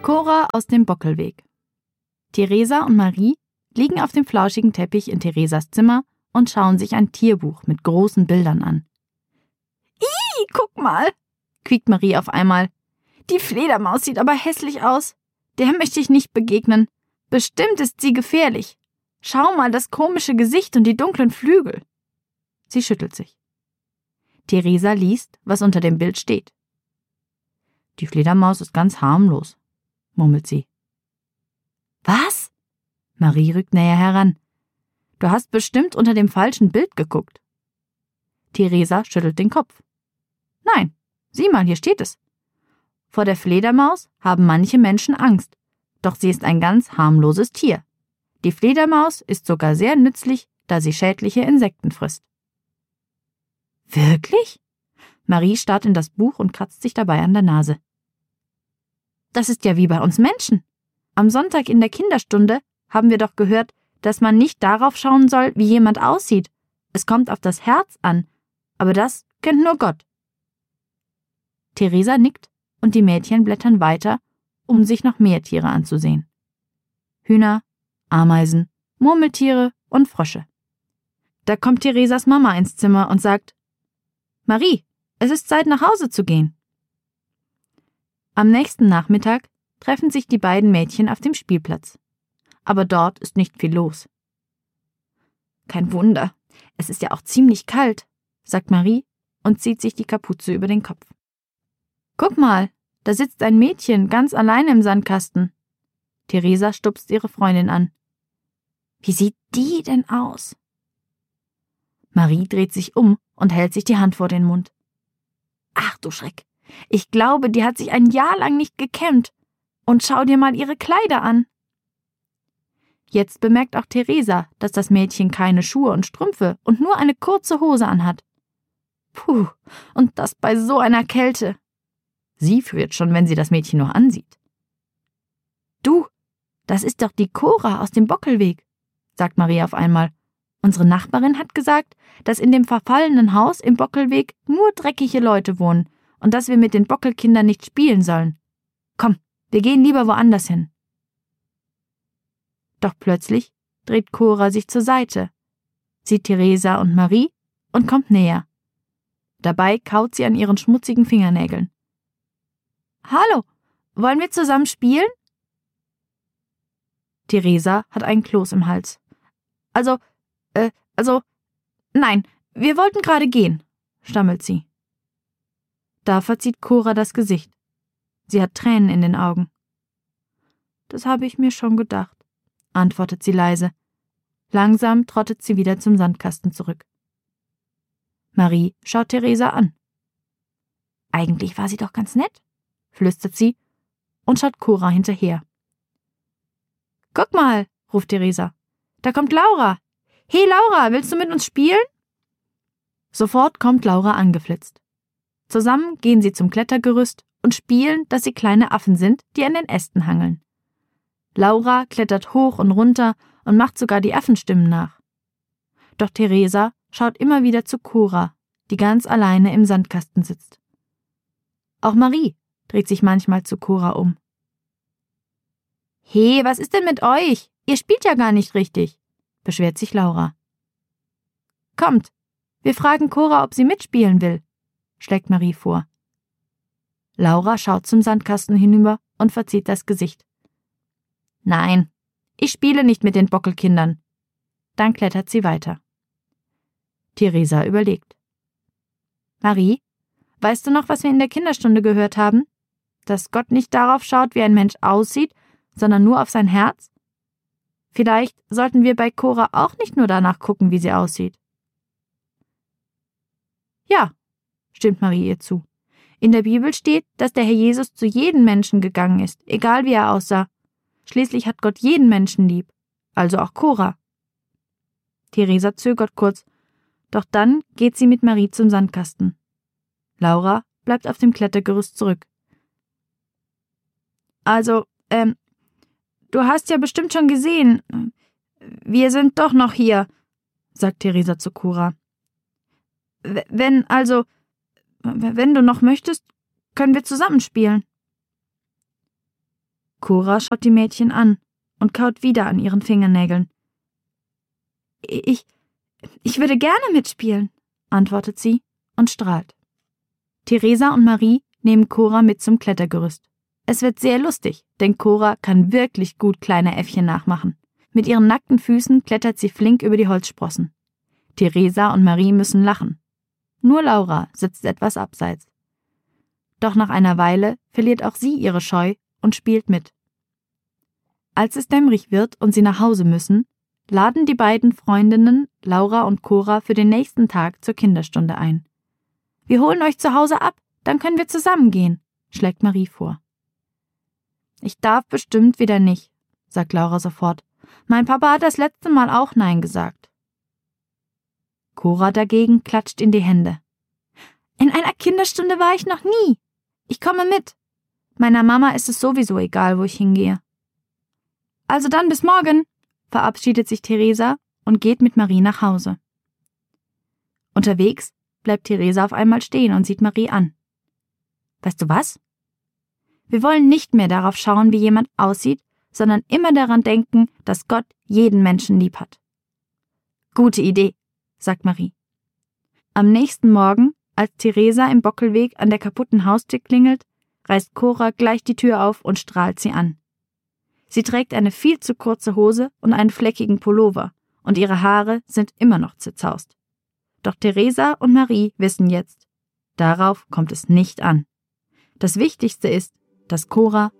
Cora aus dem Bockelweg. Theresa und Marie liegen auf dem flauschigen Teppich in Theresas Zimmer und schauen sich ein Tierbuch mit großen Bildern an. »Ih, guck mal«, quiekt Marie auf einmal. »Die Fledermaus sieht aber hässlich aus. Der möchte ich nicht begegnen. Bestimmt ist sie gefährlich. Schau mal das komische Gesicht und die dunklen Flügel.« Sie schüttelt sich. Theresa liest, was unter dem Bild steht. »Die Fledermaus ist ganz harmlos«, murmelt sie. »Was?« Marie rückt näher heran. »Du hast bestimmt unter dem falschen Bild geguckt.« Theresa schüttelt den Kopf. »Nein, sieh mal, hier steht es. Vor der Fledermaus haben manche Menschen Angst, doch sie ist ein ganz harmloses Tier. Die Fledermaus ist sogar sehr nützlich, da sie schädliche Insekten frisst.« »Wirklich?« Marie starrt in das Buch und kratzt sich dabei an der Nase. »Das ist ja wie bei uns Menschen. Am Sonntag in der Kinderstunde haben wir doch gehört, dass man nicht darauf schauen soll, wie jemand aussieht. Es kommt auf das Herz an, aber das kennt nur Gott.« Theresa nickt und die Mädchen blättern weiter, um sich noch mehr Tiere anzusehen. Hühner, Ameisen, Murmeltiere und Frösche. Da kommt Theresas Mama ins Zimmer und sagt: »Marie, es ist Zeit, nach Hause zu gehen.« Am nächsten Nachmittag treffen sich die beiden Mädchen auf dem Spielplatz. Aber dort ist nicht viel los. »Kein Wunder, es ist ja auch ziemlich kalt«, sagt Marie und zieht sich die Kapuze über den Kopf. »Guck mal, da sitzt ein Mädchen ganz alleine im Sandkasten.« Theresa stupst ihre Freundin an. »Wie sieht die denn aus?« Marie dreht sich um und hält sich die Hand vor den Mund. »Ach du Schreck, ich glaube, die hat sich ein Jahr lang nicht gekämmt. Und schau dir mal ihre Kleider an.« Jetzt bemerkt auch Theresa, dass das Mädchen keine Schuhe und Strümpfe und nur eine kurze Hose anhat. Puh, und das bei so einer Kälte. Sie friert schon, wenn sie das Mädchen noch ansieht. »Du, das ist doch die Cora aus dem Bockelweg«, sagt Marie auf einmal. »Unsere Nachbarin hat gesagt, dass in dem verfallenen Haus im Bockelweg nur dreckige Leute wohnen und dass wir mit den Bockelkindern nicht spielen sollen. Komm, wir gehen lieber woanders hin.« Doch plötzlich dreht Cora sich zur Seite, sieht Theresa und Marie und kommt näher. Dabei kaut sie an ihren schmutzigen Fingernägeln. »Hallo, wollen wir zusammen spielen?« Theresa hat einen Kloß im Hals. Nein, wir wollten gerade gehen«, stammelt sie. Da verzieht Cora das Gesicht. Sie hat Tränen in den Augen. »Das habe ich mir schon gedacht«, antwortet sie leise. Langsam trottet sie wieder zum Sandkasten zurück. Marie schaut Theresa an. »Eigentlich war sie doch ganz nett«, flüstert sie und schaut Cora hinterher. »Guck mal«, ruft Theresa, »da kommt Laura. Hey Laura, willst du mit uns spielen?« Sofort kommt Laura angeflitzt. Zusammen gehen sie zum Klettergerüst und spielen, dass sie kleine Affen sind, die an den Ästen hangeln. Laura klettert hoch und runter und macht sogar die Affenstimmen nach. Doch Theresa schaut immer wieder zu Cora, die ganz alleine im Sandkasten sitzt. Auch Marie dreht sich manchmal zu Cora um. »Hey, was ist denn mit euch? Ihr spielt ja gar nicht richtig«, beschwert sich Laura. »Kommt, wir fragen Cora, ob sie mitspielen will«, schlägt Marie vor. Laura schaut zum Sandkasten hinüber und verzieht das Gesicht. »Nein, ich spiele nicht mit den Bockelkindern.« Dann klettert sie weiter. Theresa überlegt. »Marie, weißt du noch, was wir in der Kinderstunde gehört haben? Dass Gott nicht darauf schaut, wie ein Mensch aussieht, sondern nur auf sein Herz? Vielleicht sollten wir bei Cora auch nicht nur danach gucken, wie sie aussieht.« »Ja«, stimmt Marie ihr zu. »In der Bibel steht, dass der Herr Jesus zu jedem Menschen gegangen ist, egal wie er aussah. Schließlich hat Gott jeden Menschen lieb, also auch Cora.« Theresa zögert kurz, doch dann geht sie mit Marie zum Sandkasten. Laura bleibt auf dem Klettergerüst zurück. »Also, du hast ja bestimmt schon gesehen, wir sind doch noch hier«, sagt Theresa zu Cora. »Wenn du noch möchtest, können wir zusammenspielen.« Cora schaut die Mädchen an und kaut wieder an ihren Fingernägeln. Ich würde gerne mitspielen, antwortet sie und strahlt. Theresa und Marie nehmen Cora mit zum Klettergerüst. Es wird sehr lustig, denn Cora kann wirklich gut kleine Äffchen nachmachen. Mit ihren nackten Füßen klettert sie flink über die Holzsprossen. Theresa und Marie müssen lachen. Nur Laura sitzt etwas abseits. Doch nach einer Weile verliert auch sie ihre Scheu und spielt mit. Als es dämmerig wird und sie nach Hause müssen, laden die beiden Freundinnen Laura und Cora für den nächsten Tag zur Kinderstunde ein. Wir holen euch zu Hause ab, dann können wir zusammen gehen, schlägt Marie vor. Ich darf bestimmt wieder nicht, sagt Laura sofort. Mein Papa hat das letzte Mal auch Nein gesagt. Cora dagegen klatscht in die Hände. In einer Kinderstunde war ich noch nie. Ich komme mit. Meiner Mama ist es sowieso egal, wo ich hingehe. Also dann bis morgen, verabschiedet sich Theresa und geht mit Marie nach Hause. Unterwegs bleibt Theresa auf einmal stehen und sieht Marie an. Weißt du was? Wir wollen nicht mehr darauf schauen, wie jemand aussieht, sondern immer daran denken, dass Gott jeden Menschen lieb hat. Gute Idee, sagt Marie. Am nächsten Morgen, als Theresa im Bockelweg an der kaputten Haustür klingelt, reißt Cora gleich die Tür auf und strahlt sie an. Sie trägt eine viel zu kurze Hose und einen fleckigen Pullover, und ihre Haare sind immer noch zerzaust. Doch Theresa und Marie wissen jetzt, darauf kommt es nicht an. Das Wichtigste ist, dass Cora